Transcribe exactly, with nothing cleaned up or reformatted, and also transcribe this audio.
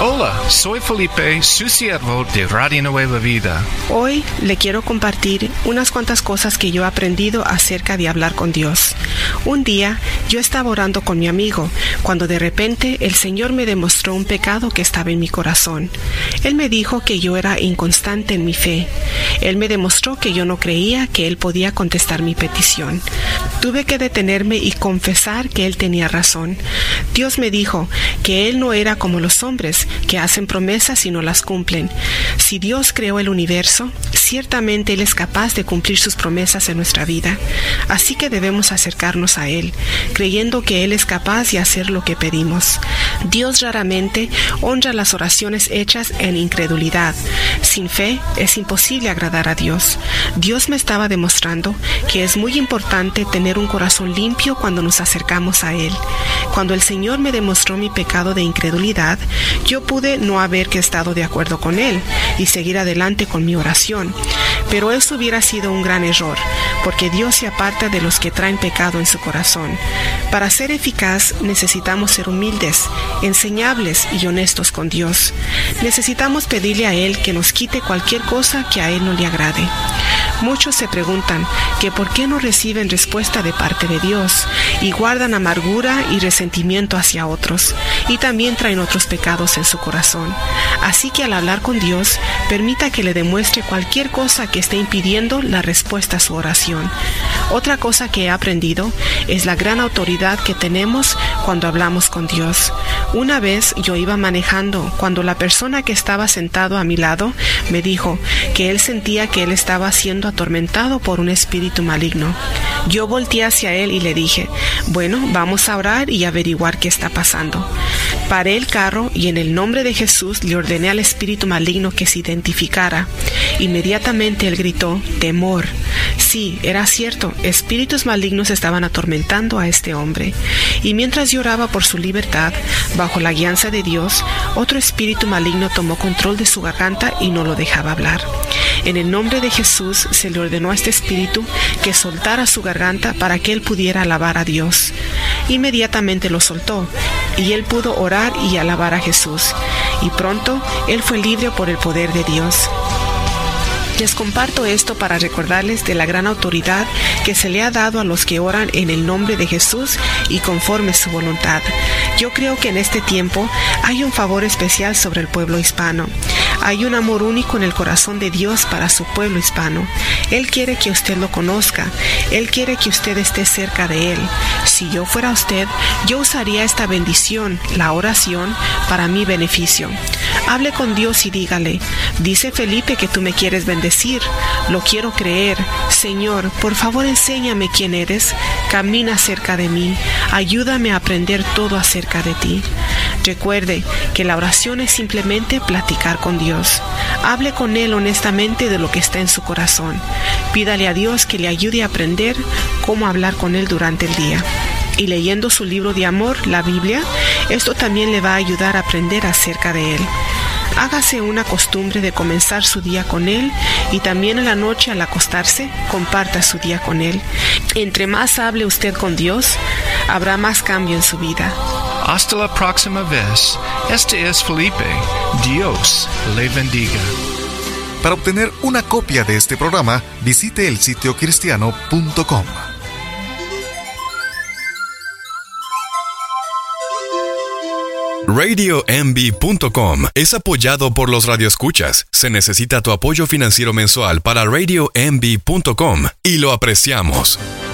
Hola, soy Felipe, su siervo de Radio Nueva Vida. Hoy le quiero compartir unas cuantas cosas que yo he aprendido acerca de hablar con Dios. Un día yo estaba orando con mi amigo cuando de repente el Señor me demostró un pecado que estaba en mi corazón. Él me dijo que yo era inconstante en mi fe. Él me demostró que yo no creía que Él podía contestar mi petición. Tuve que detenerme y confesar que Él tenía razón. Dios me dijo que Él no era como los hombres, que hacen promesas y no las cumplen. Si Dios creó el universo, ciertamente Él es capaz de cumplir sus promesas en nuestra vida. Así que debemos acercarnos a Él, creyendo que Él es capaz de hacer lo que pedimos. Dios raramente honra las oraciones hechas en incredulidad. Sin fe es imposible agradar a Dios. Dios me estaba demostrando que es muy importante tener un corazón limpio cuando nos acercamos a Él. Cuando el Señor me demostró mi pecado de incredulidad, yo pude no haber que estado de acuerdo con Él y seguir adelante con mi oración. Pero eso hubiera sido un gran error, porque Dios se aparta de los que traen pecado en su corazón. Para ser eficaz necesitamos ser humildes, enseñables y honestos con Dios. Necesitamos pedirle a Él que nos quite cualquier cosa que a Él no le agrade. Muchos se preguntan que por qué no reciben respuesta de parte de Dios y guardan amargura y resentimiento hacia otros, y también traen otros pecados en su corazón. Así que al hablar con Dios, permita que le demuestre cualquier cosa que esté impidiendo la respuesta a su oración. Otra cosa que he aprendido es la gran autoridad que tenemos cuando hablamos con Dios. Una vez yo iba manejando cuando la persona que estaba sentado a mi lado me dijo que él sentía que él estaba siendo atormentado por un espíritu maligno. Yo volteé hacia él y le dije, bueno, vamos a orar y averiguar qué está pasando. Paré el carro y en el nombre de Jesús le ordené al espíritu maligno que se identificara. Inmediatamente él gritó, temor. Sí, era cierto, espíritus malignos estaban atormentando a este hombre. Y mientras yo oraba por su libertad, bajo la guianza de Dios, otro espíritu maligno tomó control de su garganta y no lo dejaba hablar. En el nombre de Jesús se le ordenó a este espíritu que soltara su garganta para que él pudiera alabar a Dios. Inmediatamente lo soltó y él pudo orar y alabar a Jesús. Y pronto él fue libre por el poder de Dios. Les comparto esto para recordarles de la gran autoridad que se le ha dado a los que oran en el nombre de Jesús y conforme su voluntad. Yo creo que en este tiempo hay un favor especial sobre el pueblo hispano. Hay un amor único en el corazón de Dios para su pueblo hispano. Él quiere que usted lo conozca. Él quiere que usted esté cerca de Él. Si yo fuera usted, yo usaría esta bendición, la oración, para mi beneficio. Hable con Dios y dígale, dice Felipe que tú me quieres bendecir. Lo quiero creer. Señor, por favor enséñame quién eres. Camina cerca de mí. Ayúdame a aprender todo acerca de ti. Recuerde que la oración es simplemente platicar con Dios. Hable con Él honestamente de lo que está en su corazón. Pídale a Dios que le ayude a aprender cómo hablar con Él durante el día. Y leyendo su libro de amor, la Biblia, esto también le va a ayudar a aprender acerca de Él. Hágase una costumbre de comenzar su día con Él y también en la noche al acostarse, comparta su día con Él. Entre más hable usted con Dios, habrá más cambio en su vida. Hasta la próxima vez. Este es Felipe. Dios le bendiga. Para obtener una copia de este programa, visite el sitio cristiano punto com. radio m b punto com es apoyado por los radioescuchas. Se necesita tu apoyo financiero mensual para radio m b punto com y lo apreciamos.